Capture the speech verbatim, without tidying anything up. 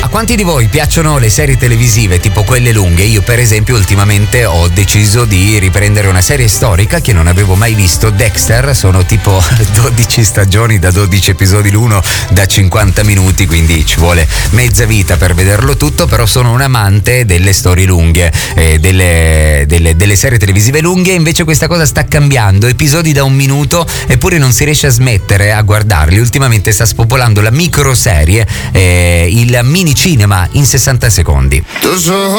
quanti di voi piacciono le serie televisive tipo quelle lunghe? Io per esempio ultimamente ho deciso di riprendere una serie storica che non avevo mai visto, Dexter. Sono tipo dodici stagioni da dodici episodi l'uno, da cinquanta minuti, quindi ci vuole mezza vita per vederlo tutto, però sono un amante delle storie lunghe, eh, delle, delle, delle serie televisive lunghe. Invece questa cosa sta cambiando, episodi da un minuto, eppure non si riesce a smettere a guardarli. Ultimamente sta spopolando la microserie, eh, il mini cinema in sessanta secondi.